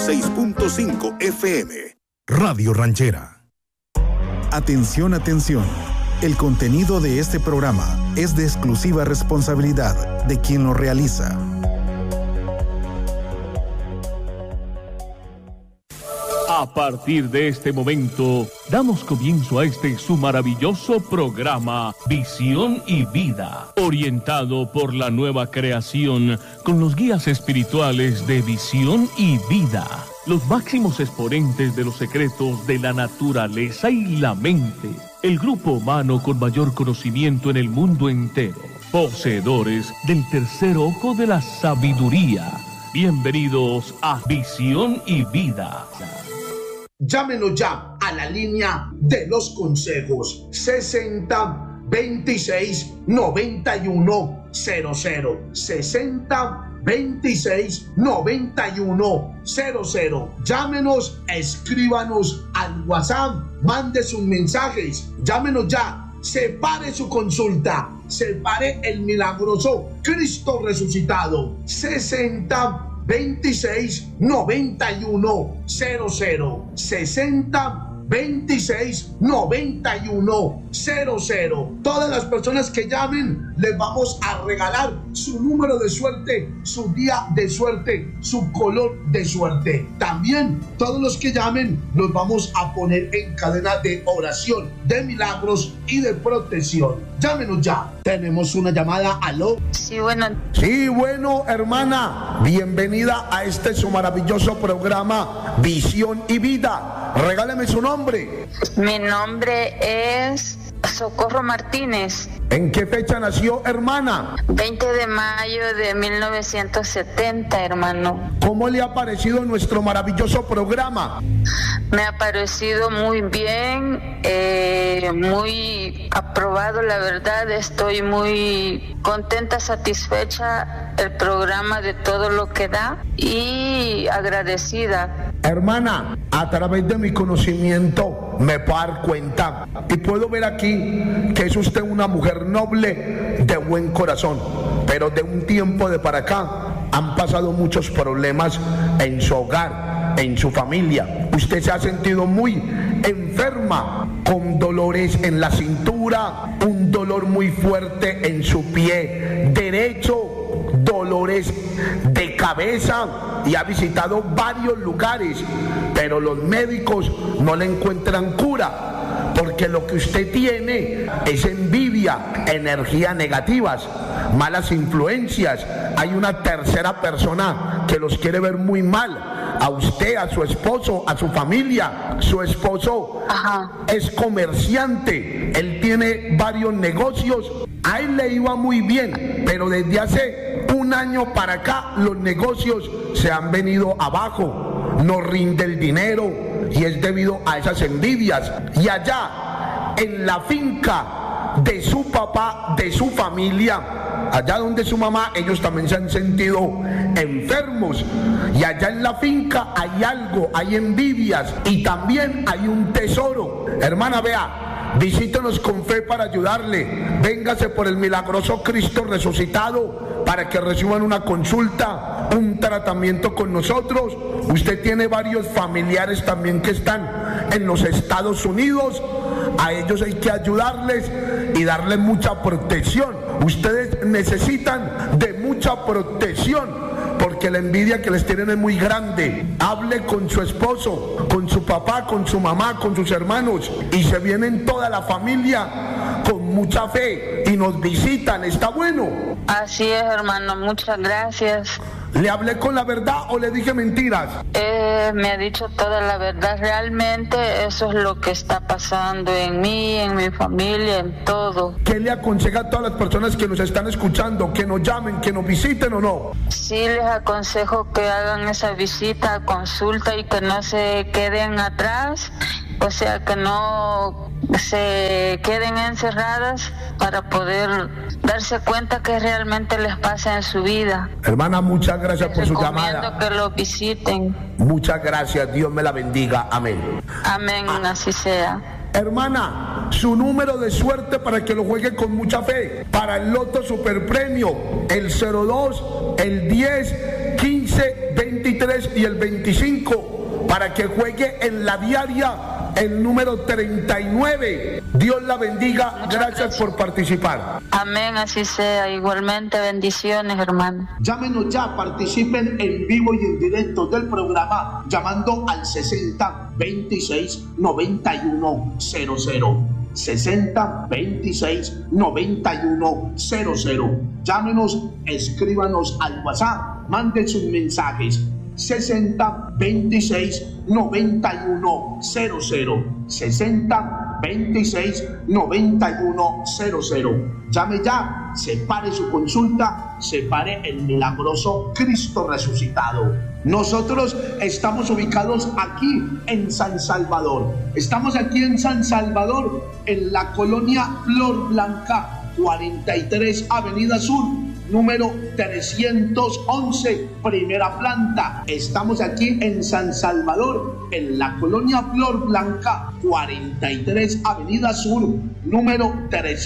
106.5 FM. Radio Ranchera. Atención, atención. El contenido de este programa es de exclusiva responsabilidad de quien lo realiza. A partir de este momento, damos comienzo a este su maravilloso programa Visión y Vida, orientado por la nueva creación con los guías espirituales de Visión y Vida, los máximos exponentes de los secretos de la naturaleza y la mente, el grupo humano con mayor conocimiento en el mundo entero, poseedores del tercer ojo de la sabiduría. Bienvenidos a Visión y Vida. Llámenos ya a la línea de los consejos 60 26 91 00 60 26 91 00. Llámenos, escríbanos al WhatsApp, mande sus mensajes, llámenos ya, separe su consulta, separe el milagroso Cristo resucitado. 60 26 91 00 60 26 91 00. Todas las personas que llamen les vamos a regalar su número de suerte, su día de suerte, su color de suerte. También todos los que llamen los vamos a poner en cadena de oración, de milagros y de protección. Llámenos ya. Tenemos una llamada. ¿Aló? Sí, bueno. Sí, bueno, hermana. Bienvenida a este su maravilloso programa Visión y Vida. Regáleme su nombre. Mi nombre es Socorro Martínez. ¿En qué fecha nació, hermana? 20 de mayo de 1970, hermano. ¿Cómo le ha parecido nuestro maravilloso programa? Me ha parecido muy bien, muy aprobado, la verdad. Estoy muy contenta, satisfecha el programa de todo lo que da y agradecida. Hermana, a través de mi conocimiento me puedo dar cuenta y puedo ver aquí que es usted una mujer noble, de buen corazón, pero de un tiempo de para acá han pasado muchos problemas en su hogar, en su familia. Usted se ha sentido muy enferma, con dolores en la cintura, un dolor muy fuerte en su pie derecho, dolores de cabeza, y ha visitado varios lugares, pero los médicos no le encuentran cura, porque lo que usted tiene es envidia, energías negativas, malas influencias. Hay una tercera persona que los quiere ver muy mal, a usted, a su esposo, a su familia. Su esposo es comerciante, él tiene varios negocios, a él le iba muy bien, pero desde hace un año para acá los negocios se han venido abajo, no rinde el dinero y es debido a esas envidias. Y allá en la finca de su papá, de su familia, allá donde su mamá, ellos también se han sentido enfermos, y allá en la finca hay algo, hay envidias y también hay un tesoro. Hermana, vea, visítenos con fe para ayudarle. Véngase por el milagroso Cristo resucitado para que reciban una consulta, un tratamiento con nosotros. Usted tiene varios familiares también que están en los Estados Unidos. A ellos hay que ayudarles y darles mucha protección. Ustedes necesitan de mucha protección, porque la envidia que les tienen es muy grande. Hable con su esposo, con su papá, con su mamá, con sus hermanos, y se vienen toda la familia con mucha fe y nos visitan. ¿Está bueno? Así es, hermano, muchas gracias. ¿Le hablé con la verdad o le dije mentiras? Me ha dicho toda la verdad. Realmente eso es lo que está pasando en mí, en mi familia, en todo. ¿Qué le aconseja a todas las personas que nos están escuchando? ¿Que nos llamen, que nos visiten o no? Sí, les aconsejo que hagan esa visita, consulta, y que no se queden atrás, o sea, que no se queden encerradas, para poder darse cuenta que realmente les pasa en su vida. Hermana, muchas gracias por su llamada. Recomiendo que lo visiten. Muchas gracias, Dios me la bendiga, amén. Amén, así sea. Hermana, su número de suerte para que lo juegue con mucha fe, para el Loto Superpremio, el 02, el 10, 15, 23 y el 25 para que juegue en la diaria el número 39. Dios la bendiga. Gracias por participar. Amén, así sea. Igualmente, bendiciones, hermano. Llámenos ya, participen en vivo y en directo del programa llamando al 60 26 91 00. 60 26 91 00. Llámenos, escríbanos al WhatsApp, manden sus mensajes. 60 26 91 00. 60 26 91 00. Llame ya, separe su consulta, separe el milagroso Cristo resucitado. Nosotros estamos ubicados aquí en San Salvador. Estamos aquí en San Salvador, en la colonia Flor Blanca, 43 Avenida Sur, número 311, primera planta. Estamos aquí en San Salvador, en la colonia Flor Blanca, 43 Avenida Sur, número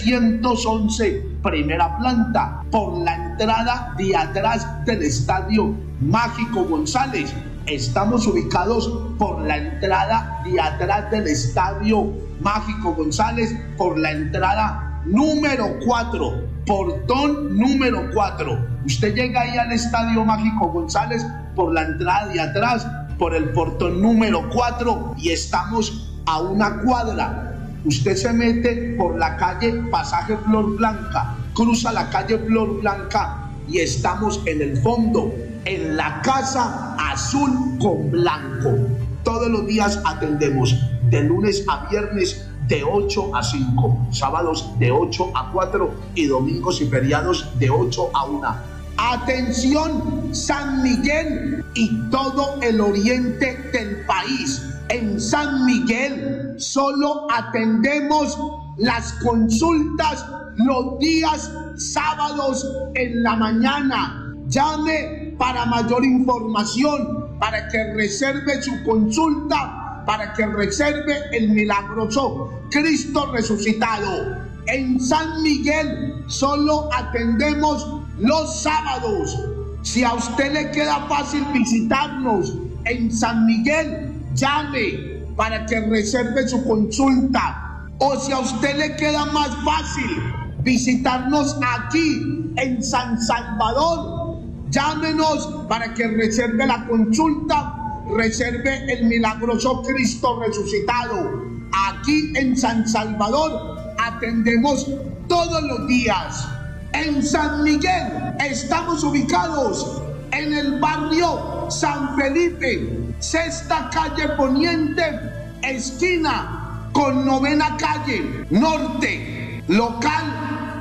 311, primera planta, por la entrada de atrás del Estadio Mágico González. Estamos ubicados por la entrada de atrás del Estadio Mágico González, por la entrada número 4, portón número 4. Usted llega ahí al Estadio Mágico González por la entrada de atrás, por el portón número 4, y estamos a una cuadra. Usted se mete por la calle Pasaje Flor Blanca, cruza la calle Flor Blanca y estamos en el fondo, en la Casa Azul con Blanco. Todos los días atendemos de lunes a viernes de 8 a 5, sábados de 8 a 4 y domingos y feriados de 8 a 1. Atención, San Miguel y todo el oriente del país. En San Miguel solo atendemos las consultas los días sábados en la mañana. Llame para mayor información, para que reserve su consulta, para que reserve el milagroso Cristo resucitado. En San Miguel solo atendemos los sábados. Si a usted le queda fácil visitarnos en San Miguel, llame para que reserve su consulta. O si a usted le queda más fácil visitarnos aquí en San Salvador, llámenos para que reserve la consulta, reserve el milagroso Cristo resucitado. Aquí en San Salvador atendemos todos los días. En San Miguel estamos ubicados en el barrio San Felipe, sexta calle Poniente, esquina con novena calle Norte, local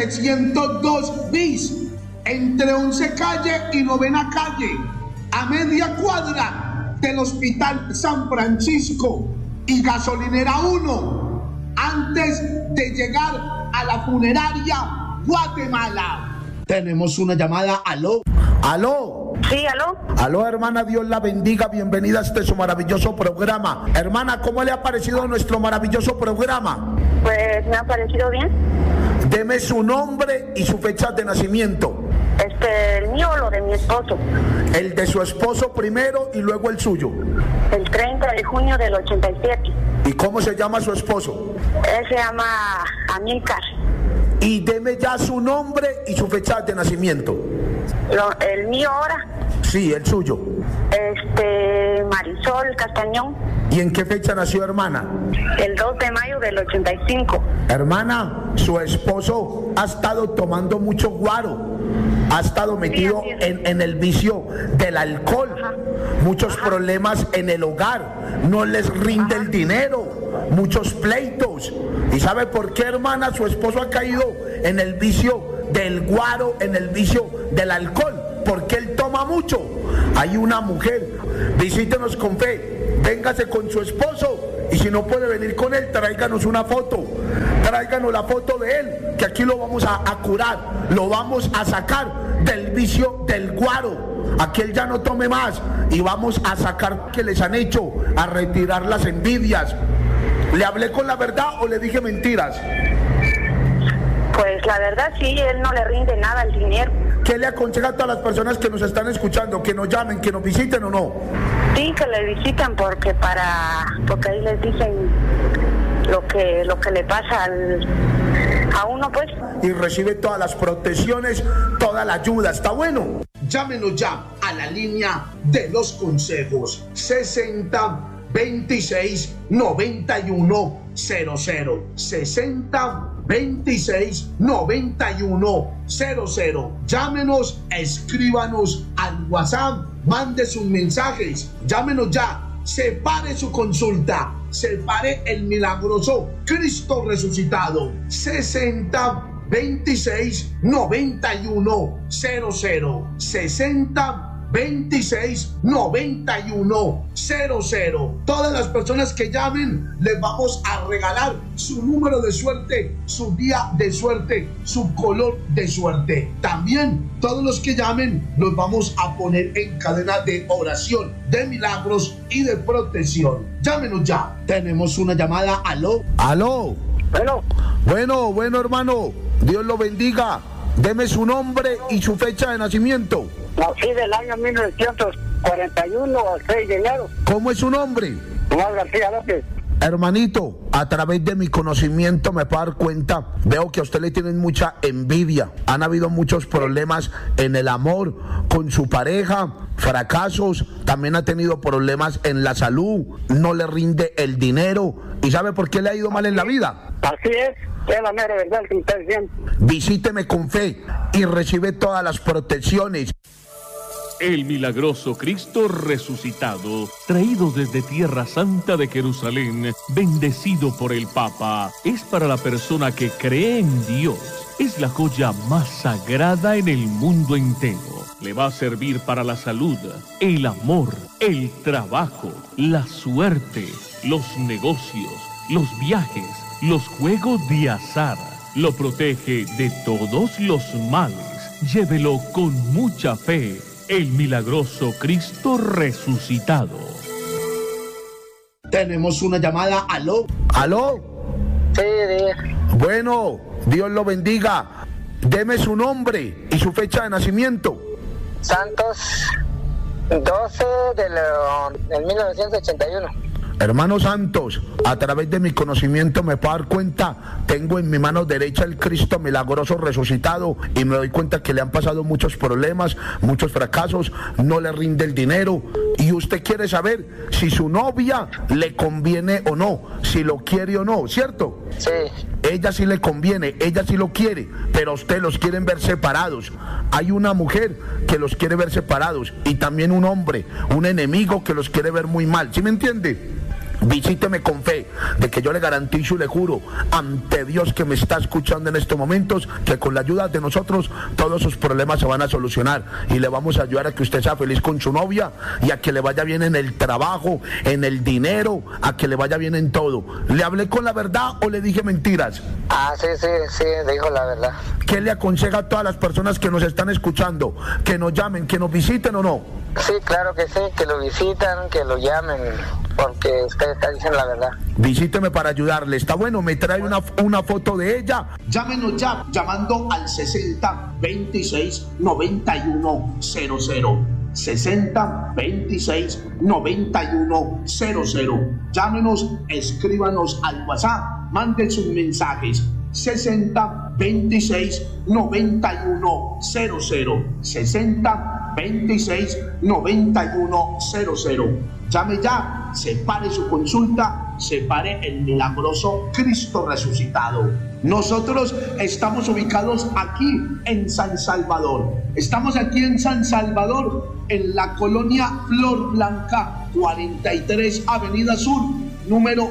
702 bis, entre 11 calle y novena calle, a media cuadra del Hospital San Francisco y Gasolinera 1, antes de llegar a la funeraria Guatemala. Tenemos una llamada. Aló. Aló. Sí, aló. Aló, hermana, Dios la bendiga. Bienvenida a este su maravilloso programa. Hermana, ¿cómo le ha parecido nuestro maravilloso programa? Pues me ha parecido bien. Deme su nombre y su fecha de nacimiento. ¿El mío o lo de mi esposo? El de su esposo primero y luego el suyo. El 30 de junio del 87. ¿Y cómo se llama su esposo? Él se llama Amílcar. Y deme ya su nombre y su fecha de nacimiento. ¿El mío ahora? Sí, el suyo. Marisol Castañón. ¿Y en qué fecha nació, hermana? El 2 de mayo del 85. Hermana, su esposo ha estado tomando mucho guaro, ha estado metido en el vicio del alcohol. Ajá. Muchos problemas en el hogar, no les rinde el dinero, muchos pleitos. ¿Y sabe por qué, hermana? Su esposo ha caído en el vicio del guaro, en el vicio del alcohol, porque él toma mucho. Hay una mujer, visítenos con fe, véngase con su esposo, y si no puede venir con él, tráiganos una foto, tráiganos la foto de él, que aquí lo vamos a curar, lo vamos a sacar del vicio del guaro, a que él ya no tome más, y vamos a sacar que les han hecho, a retirar las envidias. ¿Le hablé con la verdad o le dije mentiras? Pues la verdad sí, él no le rinde nada el dinero. ¿Qué le aconseja a todas las personas que nos están escuchando? ¿Que nos llamen, que nos visiten o no? Sí, que le visiten porque ahí les dicen lo que le pasa a uno, pues. Y recibe todas las protecciones, toda la ayuda. ¿Está bueno? Llámenos ya a la línea de los consejos 60 26 91 00 60 26 91 00. Llámenos, escríbanos al WhatsApp, mande sus mensajes, llámenos ya, separe su consulta, separe el milagroso Cristo resucitado. 60 26 91 00 60 26 91 00. Todas las personas que llamen les vamos a regalar su número de suerte, su día de suerte, su color de suerte. También todos los que llamen los vamos a poner en cadena de oración, de milagros y de protección. Llámenos ya. Tenemos una llamada. Aló. Aló. Bueno, hermano. Dios lo bendiga. Deme su nombre y su fecha de nacimiento. Nací del año 1941, 6 de enero. ¿Cómo es su nombre? Tomás García López. Hermanito, a través de mi conocimiento me puedo dar cuenta, veo que a usted le tienen mucha envidia. Han habido muchos problemas en el amor con su pareja, fracasos, también ha tenido problemas en la salud, no le rinde el dinero. ¿Y sabe por qué le ha ido mal en la vida? Así es la mera verdad que está diciendo. Visíteme con fe y recibe todas las protecciones. El milagroso Cristo resucitado, traído desde Tierra Santa de Jerusalén, bendecido por el Papa, es para la persona que cree en Dios. Es la joya más sagrada en el mundo entero. Le va a servir para la salud, el amor, el trabajo, la suerte, los negocios, los viajes, los juegos de azar. Lo protege de todos los males. Llévelo con mucha fe. El milagroso Cristo resucitado. Tenemos una llamada. ¿Aló? Sí. Bueno, Dios lo bendiga. Deme su nombre y su fecha de nacimiento. Santos 12 del 1981. Hermano Santos, a través de mi conocimiento me puedo dar cuenta, tengo en mi mano derecha el Cristo milagroso resucitado y me doy cuenta que le han pasado muchos problemas, muchos fracasos, no le rinde el dinero y usted quiere saber si su novia le conviene o no, si lo quiere o no, ¿cierto? Sí. Ella sí le conviene, ella sí lo quiere, pero a usted los quieren ver separados. Hay una mujer que los quiere ver separados y también un hombre, un enemigo que los quiere ver muy mal, ¿sí me entiende? Visíteme con fe, de que yo le garantizo y le juro ante Dios que me está escuchando en estos momentos, que con la ayuda de nosotros todos sus problemas se van a solucionar y le vamos a ayudar a que usted sea feliz con su novia y a que le vaya bien en el trabajo, en el dinero, a que le vaya bien en todo. ¿Le hablé con la verdad o le dije mentiras? Sí, dijo la verdad. ¿Qué le aconseja a todas las personas que nos están escuchando? ¿Que nos llamen, que nos visiten o no? Sí, claro que sí, que lo visitan, que lo llamen, porque usted está diciendo la verdad. Visíteme para ayudarle. Está bueno, me trae una foto de ella. Llámenos ya, llamando al 60 26 91 00. 60 26 91 00. Llámenos, escríbanos al WhatsApp, manden sus mensajes. 60 26 91 00. 60 26 91 00. Llame ya, separe su consulta, separe el milagroso Cristo resucitado. Nosotros estamos ubicados aquí en San Salvador. Estamos aquí en San Salvador, en la colonia Flor Blanca, 43 Avenida Sur, número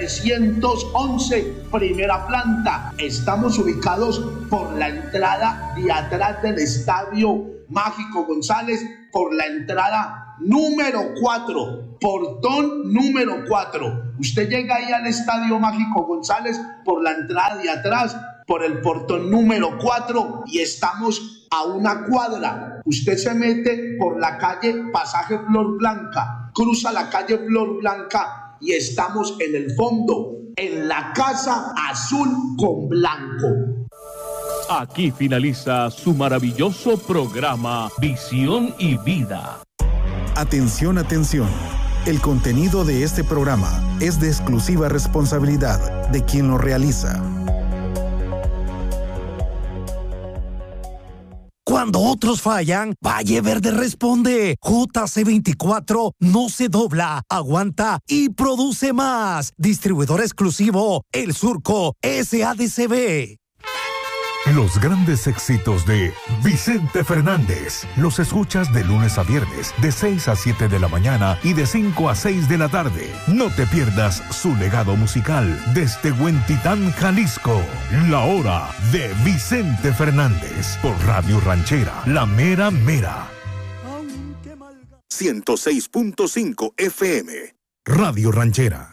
311, primera planta. Estamos ubicados por la entrada de atrás del Estadio Mágico González, por la entrada número 4, portón número 4. Usted llega ahí al Estadio Mágico González por la entrada de atrás, por el portón número 4 y estamos a una cuadra. Usted se mete por la calle Pasaje Flor Blanca, cruza la calle Flor Blanca y estamos en el fondo, en la Casa Azul con Blanco. Aquí finaliza su maravilloso programa Visión y Vida. Atención, atención. El contenido de este programa es de exclusiva responsabilidad de quien lo realiza. Cuando otros fallan, Valle Verde responde. JC24 no se dobla, aguanta y produce más. Distribuidor exclusivo, El Surco SADCB. Los grandes éxitos de Vicente Fernández los escuchas de lunes a viernes de 6 a 7 de la mañana y de 5 a 6 de la tarde. No te pierdas su legado musical desde Huentitán, Jalisco. La hora de Vicente Fernández por Radio Ranchera, la mera mera. 106.5 FM, Radio Ranchera.